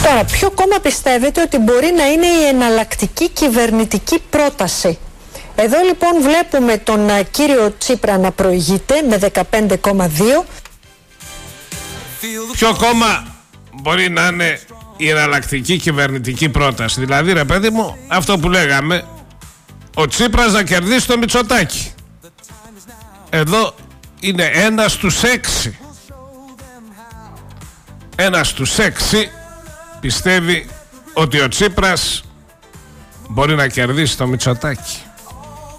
Τώρα, ποιο κόμμα πιστεύετε ότι μπορεί να είναι η εναλλακτική κυβερνητική πρόταση? Εδώ λοιπόν βλέπουμε τον κύριο Τσίπρα να προηγείται με 15,2. Ποιο κόμμα μπορεί να είναι η εναλλακτική κυβερνητική πρόταση? Δηλαδή, ρε παιδί μου, αυτό που λέγαμε, ο Τσίπρας να κερδίσει το Μητσοτάκη. Εδώ είναι 1 στους 6. 1 στους 6 πιστεύει ότι ο Τσίπρας μπορεί να κερδίσει το Μητσοτάκη.